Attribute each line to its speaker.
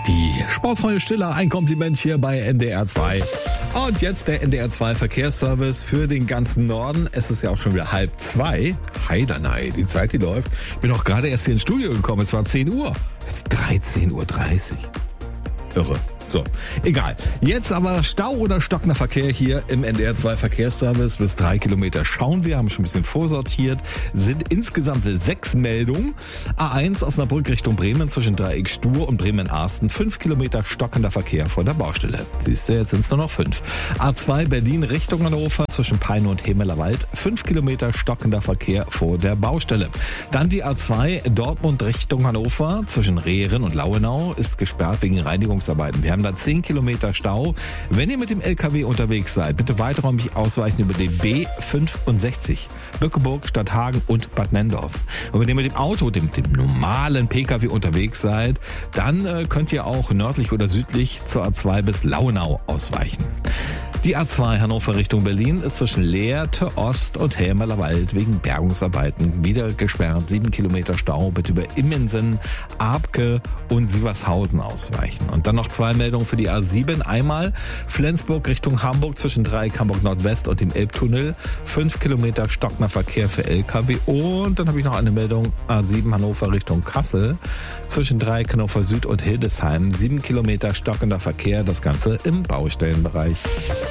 Speaker 1: Die Sportfreunde Stiller, ein Kompliment hier bei NDR 2. Und jetzt der NDR 2 Verkehrsservice für den ganzen Norden. Es ist ja auch schon wieder 1:30. Heidanei, die Zeit, die läuft. Bin auch gerade erst hier ins Studio gekommen. Es war 10 Uhr. Jetzt 13:30 Uhr. Irre. So, egal. Jetzt aber Stau oder stockender Verkehr hier im NDR 2 Verkehrsservice. Bis 3 Kilometer schauen wir, haben schon ein bisschen vorsortiert. Sind insgesamt 6 Meldungen. A1 Osnabrück Richtung Bremen zwischen Dreieck Stur und Bremen-Arsten. 5 Kilometer stockender Verkehr vor der Baustelle. Siehst du, jetzt sind es nur noch 5. A2 Berlin Richtung Hannover zwischen Peine und Hemelerwald. 5 Kilometer stockender Verkehr vor der Baustelle. Dann die A2 Dortmund Richtung Hannover zwischen Rehren und Lauenau ist gesperrt wegen Reinigungsarbeiten. Wir haben da 10 Kilometer Stau. Wenn ihr mit dem LKW unterwegs seid, bitte weiträumig ausweichen über die B65. Bückeburg, Stadthagen und Bad Nenndorf. Und wenn ihr mit dem Auto, dem normalen PKW unterwegs seid, dann könnt ihr auch nördlich oder südlich zur A2 bis Lauenau ausweichen. Die A2 Hannover Richtung Berlin ist zwischen Lehrte Ost und Helmerlerwald wegen Bergungsarbeiten wieder gesperrt. 7 Kilometer Stau, bitte über Immensen, Abke und Sievershausen ausweichen. Und dann noch 2 Meldungen für die A7. Einmal Flensburg Richtung Hamburg zwischen Dreieck Hamburg Nordwest und dem Elbtunnel. 5 Kilometer stockender Verkehr für LKW. Und dann habe ich noch eine Meldung A7 Hannover Richtung Kassel zwischen Dreieck Hannover Süd und Hildesheim. 7 Kilometer stockender Verkehr, das Ganze im Baustellenbereich.